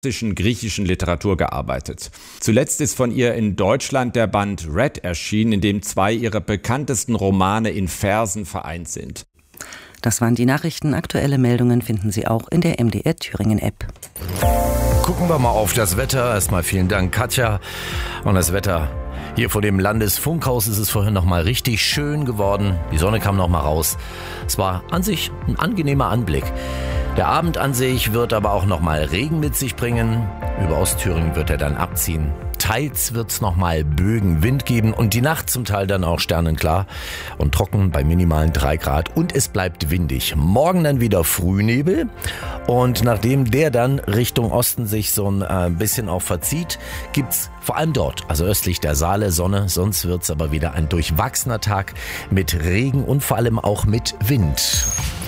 griechischen Literatur gearbeitet. Zuletzt ist von ihr in Deutschland der Band Red erschienen, in dem 2 ihrer bekanntesten Romane in Versen vereint sind. Das waren die Nachrichten. Aktuelle Meldungen finden Sie auch in der MDR Thüringen App. Gucken wir mal auf das Wetter. Erstmal vielen Dank, Katja. Und das Wetter hier vor dem Landesfunkhaus ist es vorhin nochmal richtig schön geworden. Die Sonne kam nochmal raus. Es war an sich ein angenehmer Anblick. Der Abend an sich wird aber auch nochmal Regen mit sich bringen. Über Ostthüringen wird er dann abziehen. Teils wird es nochmal Bögen Wind geben und die Nacht zum Teil dann auch sternenklar und trocken bei minimalen 3 Grad und es bleibt windig. Morgen dann wieder Frühnebel und nachdem der dann Richtung Osten sich so ein bisschen auch verzieht, gibt's vor allem dort, also östlich der Saale, Sonne, sonst wird's aber wieder ein durchwachsener Tag mit Regen und vor allem auch mit Wind.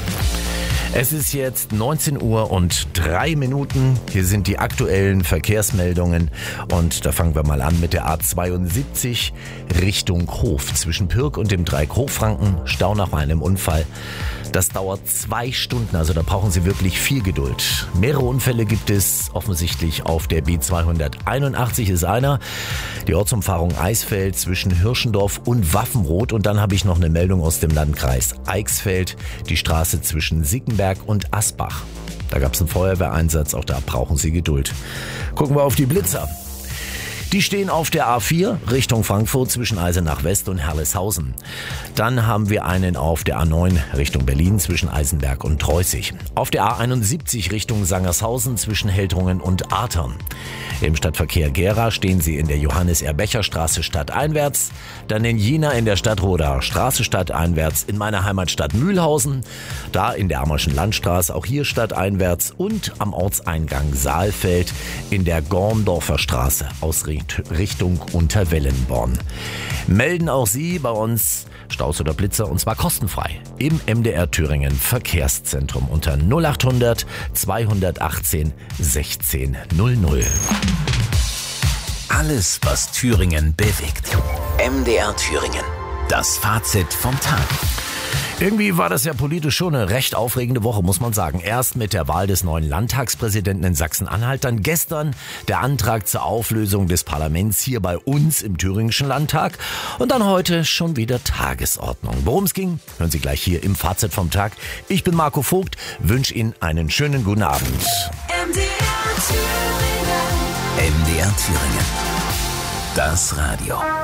Es ist jetzt 19 Uhr und 3 Minuten. Hier sind die aktuellen Verkehrsmeldungen und da fangen wir mal an mit der A72 Richtung Hof. Zwischen Pürg und dem Dreieck Hochfranken, Stau nach einem Unfall. Das dauert 2 Stunden, also da brauchen Sie wirklich viel Geduld. Mehrere Unfälle gibt es offensichtlich auf der B281 ist einer. Die Ortsumfahrung Eisfeld zwischen Hirschendorf und Waffenroth. Und dann habe ich noch eine Meldung aus dem Landkreis Eichsfeld, die Straße zwischen Sickenberg und Asbach. Da gab es einen Feuerwehreinsatz, auch da brauchen Sie Geduld. Gucken wir auf die Blitzer. Die stehen auf der A4 Richtung Frankfurt zwischen Eisenach West und Herleshausen. Dann haben wir einen auf der A9 Richtung Berlin zwischen Eisenberg und Treußig. Auf der A71 Richtung Sangershausen zwischen Heltungen und Artern. Im Stadtverkehr Gera stehen sie in der Johannes-Erbecher-Straße stadteinwärts. Dann in Jena in der Stadtroder Straße stadteinwärts. In meiner Heimatstadt Mühlhausen. Da in der Ammerschen Landstraße auch hier stadteinwärts. Und am Ortseingang Saalfeld in der Gorndorfer Straße aus Richtung Unterwellenborn. Melden auch Sie bei uns Staus oder Blitzer und zwar kostenfrei im MDR Thüringen Verkehrszentrum unter 0800 218 16 00. Alles, was Thüringen bewegt. MDR Thüringen. Das Fazit vom Tag. Irgendwie war das ja politisch schon eine recht aufregende Woche, muss man sagen. Erst mit der Wahl des neuen Landtagspräsidenten in Sachsen-Anhalt, dann gestern der Antrag zur Auflösung des Parlaments hier bei uns im Thüringischen Landtag und dann heute schon wieder Tagesordnung. Worum es ging, hören Sie gleich hier im Fazit vom Tag. Ich bin Marco Vogt, wünsche Ihnen einen schönen guten Abend. MDR Thüringen. Das Radio.